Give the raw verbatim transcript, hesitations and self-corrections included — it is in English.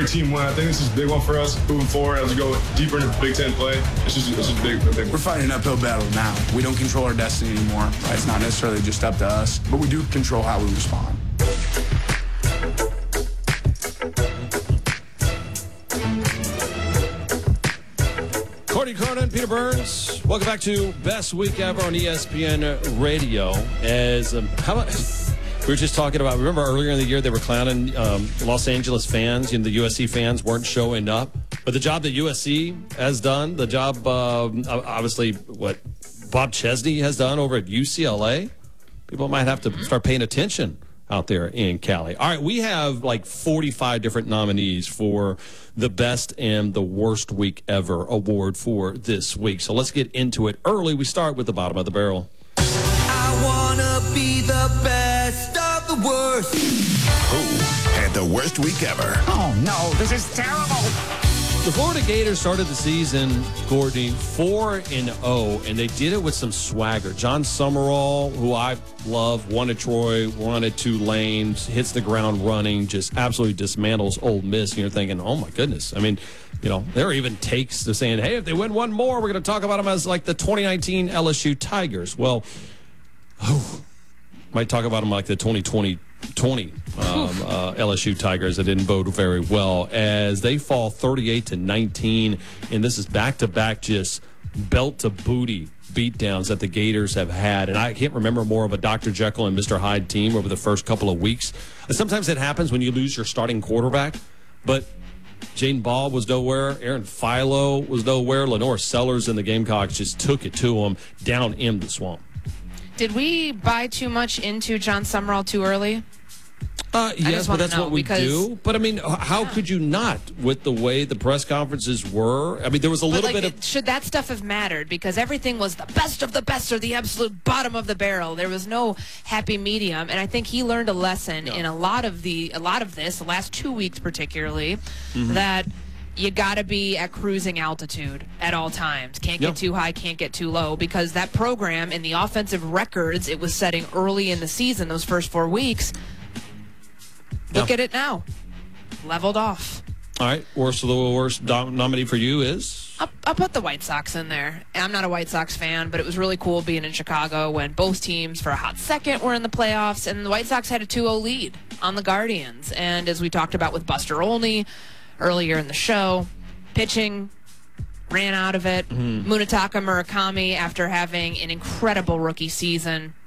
team win. I think this is a big one for us moving forward as we go deeper into Big Ten play. It's just, it's just big, big. We're fighting an uphill battle now. We don't control our destiny anymore. Right? It's not necessarily just up to us, but we do control how we respond. Courtney Cronin, Peter Burns. Welcome back to Best Week Ever on E S P N Radio. As um, how about, we were just talking about, remember earlier in the year they were clowning um, Los Angeles fans, you know, the U S C fans weren't showing up. But the job that U S C has done, the job, um, obviously, what Bob Chesney has done over at U C L A, people might have to start paying attention out there in Cali. All right, we have like forty-five different nominees for the Best and the Worst Week Ever award for this week. So let's get into it early. We start with the bottom of the barrel. I want to be the best of the worst. Who had the worst week ever? Oh, no, this is terrible. The Florida Gators started the season, Courtney, four and oh, and they did it with some swagger. John Summerall, who I love, won at Troy, won at Tulane, hits the ground running, just absolutely dismantles Ole Miss. And you're thinking, oh, my goodness. I mean, you know, there are even takes to saying, hey, if they win one more, we're going to talk about them as like the twenty nineteen L S U Tigers. Well, oh, might talk about them like the twenty twenty twenty um, uh, L S U Tigers. That didn't bode very well as they fall thirty-eight to nineteen, and this is back-to-back just belt-to-booty beatdowns that the Gators have had. And I can't remember more of a Doctor Jekyll and Mister Hyde team over the first couple of weeks. Sometimes it happens when you lose your starting quarterback, but Jaden Ball was nowhere. Aaron Philo was nowhere. Lenore Sellers and the Gamecocks just took it to them down in the swamp. Did we buy too much into John Summerall too early? Uh, yes, but that's what we because, do. But, I mean, how yeah. could you not with the way the press conferences were? I mean, there was a but little like, bit of... Should that stuff have mattered? Because everything was the best of the best or the absolute bottom of the barrel. There was no happy medium. And I think he learned a lesson no. in a lot of the a lot of this, the last two weeks particularly, mm-hmm. that you got to be at cruising altitude at all times. Can't get yep. too high, can't get too low, because that program and the offensive records it was setting early in the season, those first four weeks, look yeah. at it now. Leveled off. All right, worst of the worst dom- nominee for you is? I'll, I'll put the White Sox in there. I'm not a White Sox fan, but it was really cool being in Chicago when both teams, for a hot second, were in the playoffs, and the White Sox had a two oh lead on the Guardians. And as we talked about with Buster Olney earlier in the show, pitching ran out of it. Mm-hmm. Munetaka Murakami, after having an incredible rookie season,